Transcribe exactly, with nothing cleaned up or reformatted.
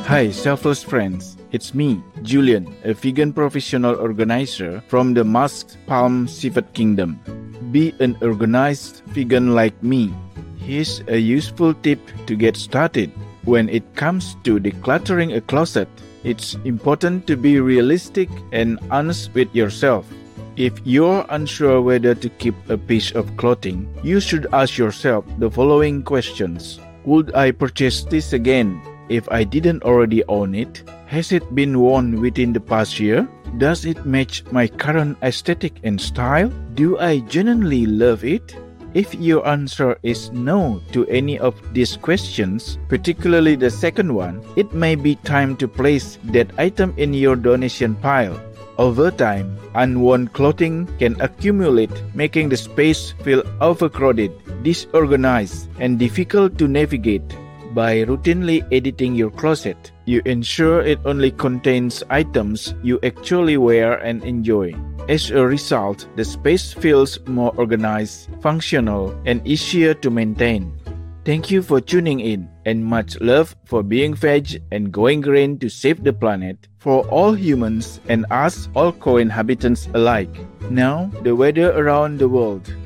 Hi, selfless friends. It's me, Julian, a vegan professional organizer from the Musk Palm Seafood Kingdom. Be an organized vegan like me. Here's a useful tip to get started. When it comes to decluttering a closet, it's important to be realistic and honest with yourself. If you're unsure whether to keep a piece of clothing, you should ask yourself the following questions. Would I purchase this again if I didn't already own it? Has it been worn within the past year? Does it match my current aesthetic and style? Do I genuinely love it? If your answer is no to any of these questions, particularly the second one, it may be time to place that item in your donation pile. Over time, unworn clothing can accumulate, making the space feel overcrowded, disorganized, and difficult to navigate. By routinely editing your closet, you ensure it only contains items you actually wear and enjoy. As a result, the space feels more organized, functional, and easier to maintain. Thank you for tuning in, and much love for being veg and going green to save the planet for all humans and us all co-inhabitants alike. Now, the weather around the world.